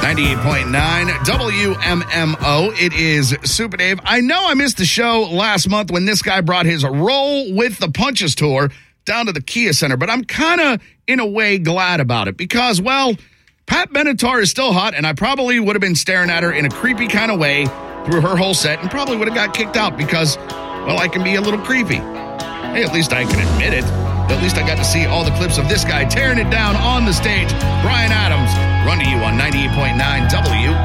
98.9 WMMO. It is Super Dave. I know I missed the show last month when this guy brought his Roll with the Punches tour down to the Kia Center, but I'm kind of, in a way, glad about it because, well, Pat Benatar is still hot, and I probably would have been staring at her in a creepy kind of way through her whole set and probably would have got kicked out because, well, I can be a little creepy. Hey, at least I can admit it. At least I got to see all the clips of this guy tearing it down on the stage. Bryan Adams, run to you on 98.9 W.